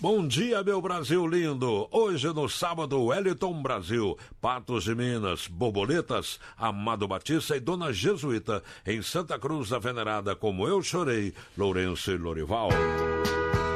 Bom dia, meu Brasil lindo. Hoje no sábado, Wellington Brasil, Patos de Minas, Borboletas, Amado Batista e Dona Jesuíta, em Santa Cruz da Venerada, Como Eu Chorei, Lourenço e Lorival.